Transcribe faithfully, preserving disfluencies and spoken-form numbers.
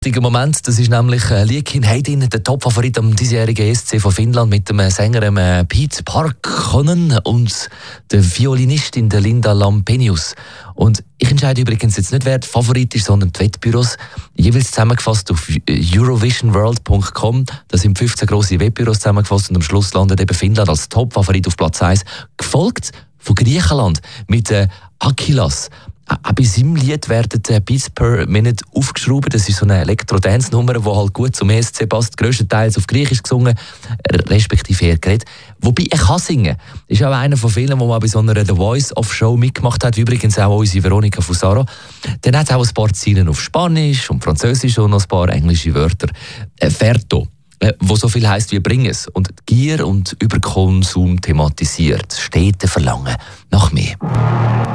Im Moment, das ist nämlich äh, Liekin Heidin, der Topfavorit am diesjährigen E S C von Finnland mit dem Sänger äh, Pete Parkkonen und der Violinistin der Linda Lampenius. Und ich entscheide übrigens jetzt nicht, wer der Favorit ist, sondern die Wettbüros. Jeweils zusammengefasst auf eurovision world punkt com. Da sind fünfzehn grosse Wettbüros zusammengefasst und am Schluss landet eben Finnland als Topfavorit auf Platz eins. Gefolgt von Griechenland mit äh, Akilas. Auch bei seinem Lied werden die Beats per Minute aufgeschraubt. Das ist so eine Elektro-Dance-Nummer, die halt gut zum E S C passt. Grösstenteils auf Griechisch gesungen, respektive eher geredet. Wobei, er kann singen. Ist auch einer von vielen, der mal bei so einer The Voice-Off-Show mitgemacht hat, wie übrigens auch unsere Veronika Fusaro. Dann hat es auch ein paar Zeilen auf Spanisch und Französisch und noch ein paar englische Wörter. Äh, Ferto, äh, wo so viel heisst wie «bring es» und Gier und Überkonsum thematisiert. Stete Verlangen nach mehr.